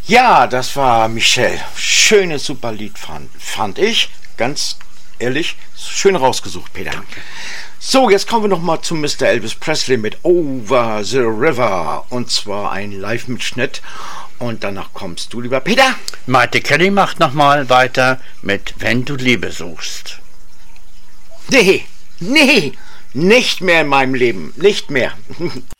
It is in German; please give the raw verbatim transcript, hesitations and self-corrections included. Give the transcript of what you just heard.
Ja, das war Michelle. Schönes, super Lied fand, fand ich. Ganz ehrlich, schön rausgesucht, Peter. Danke. So, jetzt kommen wir noch mal zu Mister Elvis Presley mit Over the River. Und zwar ein Live-Mitschnitt. Und danach kommst du, lieber Peter. Maite Kelly macht nochmal weiter mit Wenn du Liebe suchst. Nee, nee, nicht mehr in meinem Leben. Nicht mehr.